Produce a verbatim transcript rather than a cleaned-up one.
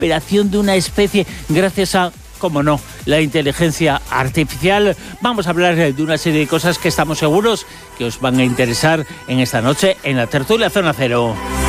recuperación de una especie gracias a, cómo no, la inteligencia artificial. Vamos a hablar de una serie de cosas que estamos seguros que os van a interesar en esta noche en la tertulia Zona Cero.